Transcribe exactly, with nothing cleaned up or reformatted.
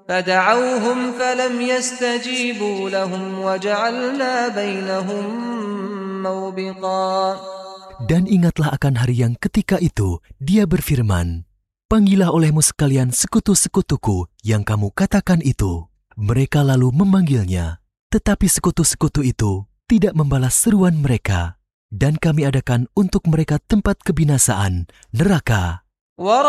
فدعوهم فلم يستجيبوا لهم وجعلنا بينهم موبقا. Dan ingatlah akan hari yang ketika itu Dia berfirman, "Panggillah olehmu sekalian sekutu-sekutuku yang kamu katakan itu." Mereka lalu memanggilnya, tetapi sekutu-sekutu itu tidak membalas seruan mereka. Dan kami adakan untuk mereka tempat kebinasaan, neraka.